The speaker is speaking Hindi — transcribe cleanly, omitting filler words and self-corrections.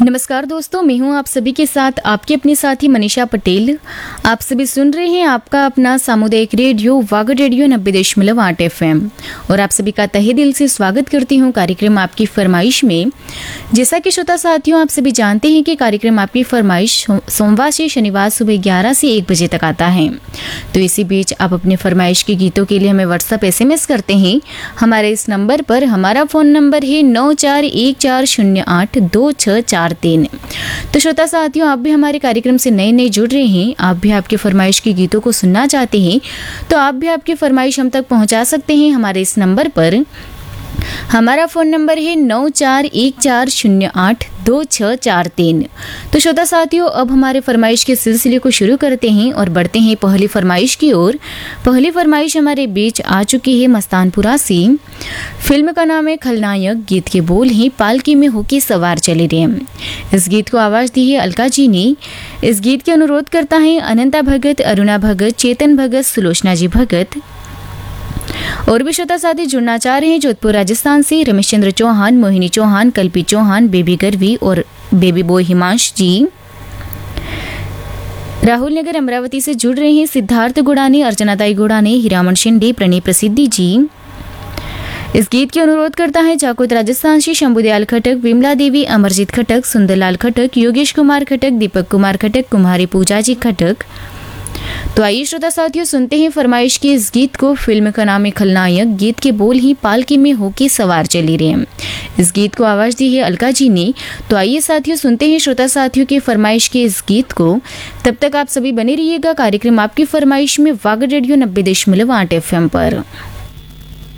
नमस्कार दोस्तों, मैं हूं आप सभी के साथ आपकी अपनी साथी मनीषा पटेल। आप सभी सुन रहे हैं आपका अपना सामुदायिक रेडियो वागड़ रेडियो 90.8 FM और आप सभी का तहे दिल से स्वागत करती हूं कार्यक्रम आपकी फरमाइश में। जैसा कि श्रोता साथियों, आप सभी जानते हैं कि कार्यक्रम आपकी फरमाइश सोमवार से शनिवार सुबह 11 से 1 बजे तक आता है। तो इसी बीच आप अपने फरमाइश के गीतों के लिए हमें व्हाट्सएप SMS करते हैं। हमारे इस नंबर पर हमारा फ़ोन नंबर है 9414082643। तो श्रोता साथियों, आप भी हमारे कार्यक्रम से नए जुड़ रहे हैं, आप भी आपके फरमाइश के गीतों को सुनना चाहते हैं, तो आप भी आपकी फरमाइश हम तक पहुंचा सकते हैं हमारे इस नंबर पर। हमारा फ़ोन नंबर है 9414082643। तो श्रोता साथियों, अब हमारे फरमाइश के सिलसिले को शुरू करते हैं और बढ़ते हैं पहली फरमाइश की ओर। पहली फरमाइश हमारे बीच आ चुकी है मस्तानपुरा से। फिल्म का नाम है खलनायक, गीत के बोल हैं पालकी में होके सवार चले रे। इस गीत को आवाज़ दी है अलका जी ने। इस गीत के अनुरोध करता है अनंता भगत, अरुणा भगत, चेतन भगत, सुलोचना जी भगत और भी श्रोता साथी जुड़ना चाह रहे हैं जोधपुर राजस्थान से। रमेश चंद्र चौहान, मोहिनी चौहान, कल्पी चौहान, बेबी गर्वी और बेबी बॉय हिमांश जी। राहुल नगर अमरावती से जुड़ रहे हैं सिद्धार्थ गुड़ाने, अर्चनाताई गुड़ाने, हीरामन शिंदे, प्रणय प्रसिद्धि जी। इस गीत के अनुरोध करता है जाकोत राजस्थान से शंभुदयाल खटक, विमला देवी, अमरजीत खटक, सुंदरलाल खटक, योगेश कुमार खटक, दीपक कुमार खटक, कुमारी पूजा जी खटक। तो आइए श्रोता साथियों, सुनते हैं फरमाइश के इस गीत को। फिल्म का नाम है खलनायक, गीत के बोल ही पालकी में होके सवार चली रे। इस गीत को आवाज़ दी है अलका जी ने। तो आइए साथियों, सुनते हैं श्रोता साथियों की फरमाइश के इस गीत को। तब तक आप सभी बने रहिएगा कार्यक्रम आपकी फरमाइश में वागड़ रेडियो 90.8 FM पर।